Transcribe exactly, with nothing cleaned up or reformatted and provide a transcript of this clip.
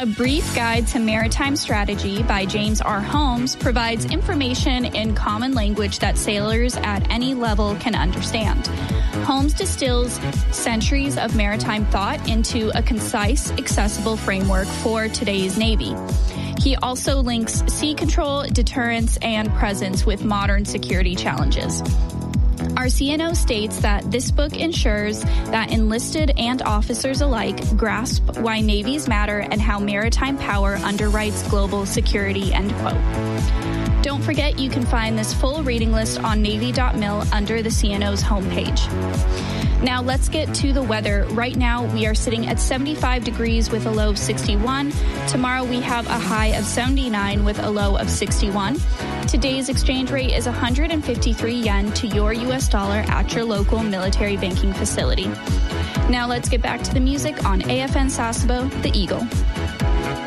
A Brief Guide to Maritime Strategy by James R. Holmes provides information in common language that sailors at any level can understand. Holmes distills centuries of maritime thought into a concise, accessible framework for today's Navy. He also links sea control, deterrence, and presence with modern security challenges. R C N O states that this book ensures that enlisted and officers alike grasp why navies matter and how maritime power underwrites global security, end quote. Don't forget you can find this full reading list on Navy dot mil under the C N O's homepage. Now let's get to the weather. Right now we are sitting at seventy-five degrees with a low of sixty-one. Tomorrow we have a high of seventy-nine with a low of sixty-one. Today's exchange rate is one hundred fifty-three yen to your U S dollar at your local military banking facility. Now let's get back to the music on A F N Sasebo, The Eagle.